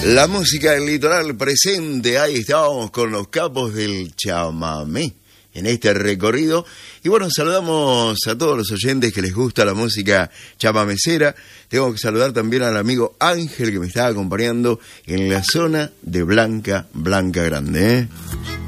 La música del litoral presente, ahí estábamos con los capos del chamamé en este recorrido. Y bueno, saludamos a todos los oyentes que les gusta la música chamamecera. Tengo que saludar también al amigo Ángel que me está acompañando en la zona de Blanca Grande,